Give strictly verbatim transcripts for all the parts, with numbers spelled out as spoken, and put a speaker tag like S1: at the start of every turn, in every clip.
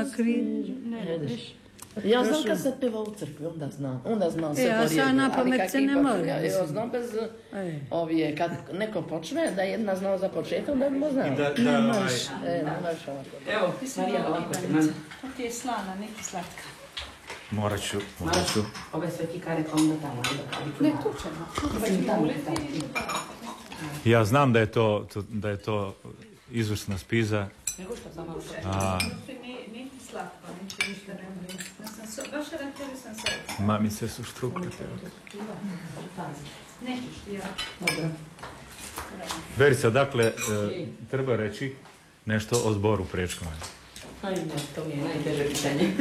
S1: Ja znam kad se peva u crkvi, onda znam, onda znam sve
S2: e,
S1: po rijeku.
S2: Ja na pamet se ne moram.
S1: Ja, ja znam bez ovije, kad neko počne, da jedna znao za početak, da bi mo znao.
S3: Da, da,
S2: ne možeš.
S1: E, ne možeš ovako.
S4: Evo,
S1: Marija, ovako ti nam.
S4: To ti je slana, neki slatka.
S3: Morat ću, morat ću.
S1: Ove sve ti kare pa onda tamo.
S4: Ne, tu ćemo.
S3: Ja znam da je to, to, da je to izvrsna spiza.
S1: Nego što sam malo
S3: A,
S4: Niti slatko, neće ništa ne bude. Baš rekli sam se.
S3: mamice su štrukle.
S4: Nećeš ti ja.
S1: Dobro.
S3: Verica, dakle, e, treba reći nešto o zboru Prečkova.
S1: Ajde, to mi je najteže pitanje.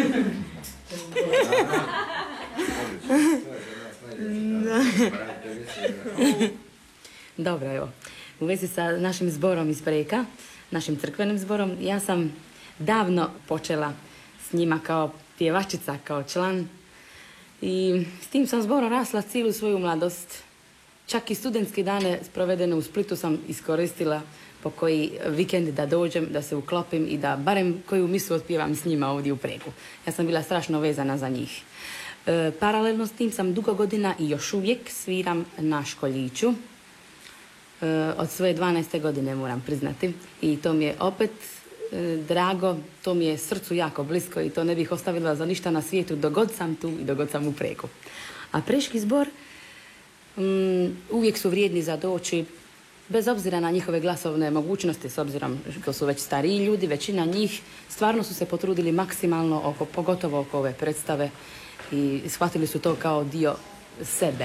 S5: Dobro, evo. U vezi sa našim zborom iz Preka, našim crkvenim zborom, ja sam davno počela s njima kao pjevačica, kao član. I s tim sam zborom rasla cijelu svoju mladost. Čak i studentske dane sprovedene u Splitu sam iskoristila po koji vikend da dođem, da se uklopim i da barem koju misu otpjevam s njima ovdje u Preku. Ja sam bila strašno vezana za njih. E, paralelno s tim sam dugo godina i još uvijek sviram na školjiću. E, od svoje dvanaeste godine moram priznati. I to mi je opet e, drago, to mi je srcu jako blisko i to ne bih ostavila za ništa na svijetu dok god sam tu i dok god sam u Preku. A Preški zbor um, uvijek su vrijedni za doći, bez obzira na njihove glasovne mogućnosti, s obzirom što su već stariji ljudi, većina njih stvarno su se potrudili maksimalno, oko, pogotovo oko ove predstave i shvatili su to kao dio sebe.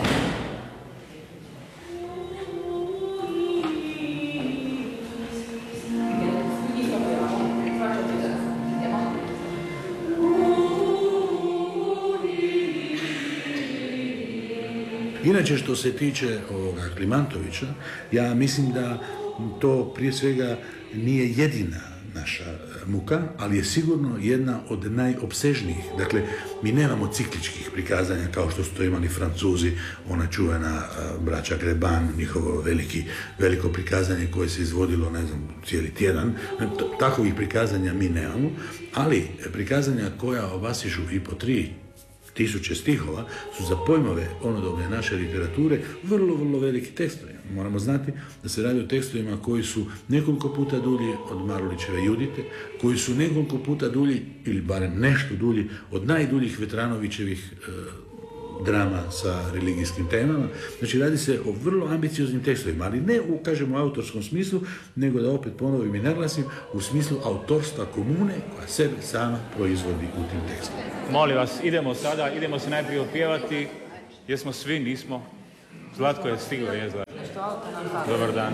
S6: Inače, što se tiče ovoga Klimantovića, ja mislim da to prije svega nije jedina naša muka, ali je sigurno jedna od najopsežnijih. Dakle, mi nemamo cikličkih prikazanja kao što su to imali Francuzi, ona čuvena braća Greban, njihovo veliki, veliko prikazanje koje se izvodilo, ne znam, cijeli tjedan. Takovih prikazanja mi nemamo, ali prikazanja koja obasižu i po tri tisuće stihova su za pojmove onodobne naše literature vrlo, vrlo veliki tekstovi. Moramo znati da se radi o tekstovima koji su nekoliko puta dulji od Marulićeve Judite, koji su nekoliko puta dulji, ili barem nešto dulji, od najduljih Vetranovićevih e, drama sa religijskim temama. Znači, radi se o vrlo ambicioznim tekstovima, ali ne u, kažemo, autorskom smislu, nego da opet ponovim i naglasim, u smislu autorstva komune koja sebe sama proizvodi u tim tekstovima.
S3: Molim vas, idemo sada, idemo se najprije opjevati. Jesmo svi, nismo? Zlatko je stigao, je Zlatko. Dobar dan.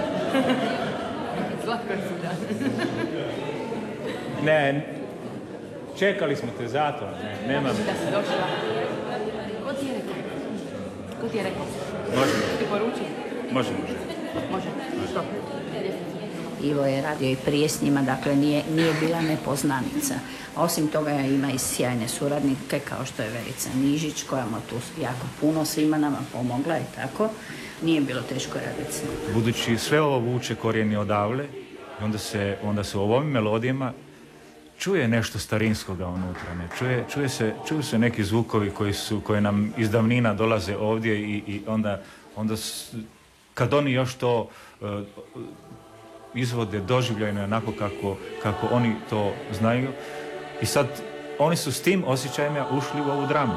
S5: Zlatko je stigao.
S3: Ne, čekali smo te zato, ne, nema...
S5: Da si došla. Ko ti je rekao? Ko ti je rekao?
S3: Može.
S5: Ti poruči?
S3: Može, može.
S5: Može. Što?
S7: Ivo je radio i prije s njima, dakle nije, nije bila nepoznanica. Osim toga ima i sjajne suradnike kao što je Verica Nižić, koja mu tu jako puno svima nama pomogla i tako. Nije bilo teško raditi s njima.
S3: Budući sve ovo vuče korijeni odavle, onda se, onda se u ovim melodijama čuje nešto starinskoga unutra. Ne? Čuje, čuje se, čuju se neki zvukovi koji, su, koji nam iz davnina dolaze ovdje i, i onda, onda s, kad oni još to uh, izvode doživljajno onako kako, kako oni to znaju. I sad oni su s tim osjećajima ušli u ovu dramu.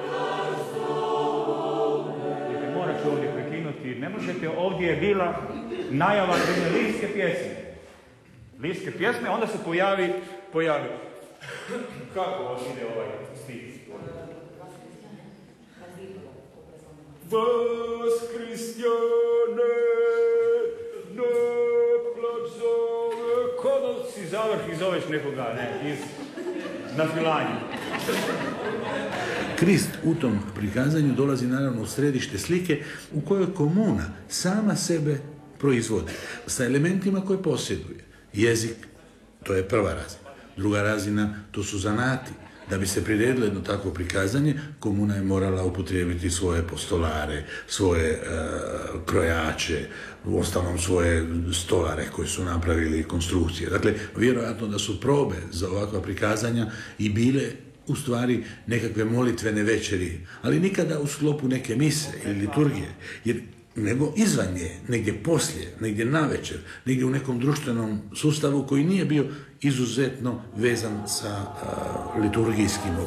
S3: Morat ću ovdje prekinuti. Ne možete, ovdje je bila najava jedne lirske pjesme. Lirske pjesme, onda se pojavi, pojavi. Kako ide ovaj stih? Vas Kristjane, ne plač zove, kada si zavrh i zoveš nekoga, ne, iz nafilanja.
S6: Krist u tom prikazanju dolazi naravno u središte slike u kojoj komuna sama sebe proizvodi sa elementima koje posjeduje. Jezik, to je prva razina. Druga razina, to su zanati. Da bi se priredilo jedno takvo prikazanje, komuna je morala upotrijebiti svoje postolare, svoje e, krojače, u ostalom svoje stolare koji su napravili konstrukcije. Dakle, vjerojatno da su probe za ovakva prikazanja i bile u stvari nekakve molitvene večeri, ali nikada u sklopu neke mise ili liturgije, jer nego izvan nje, negdje poslije, negdje navečer, negdje u nekom društvenom sustavu koji nije bio izuzetno vezan sa uh, liturgijskim